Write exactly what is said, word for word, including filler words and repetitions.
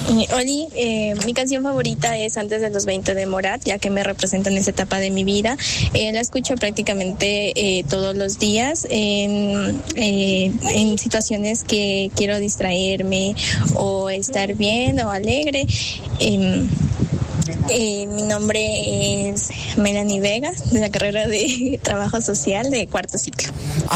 Oli, eh, mi canción favorita es Antes de los veinte de Morat, ya que me representa en esa etapa de mi vida. Eh, la escucho prácticamente eh, todos los días en, eh, en situaciones que quiero distraerme o estar bien o alegre. Eh, eh, mi nombre es Melanie Vega, de la carrera de Trabajo Social de cuarto ciclo.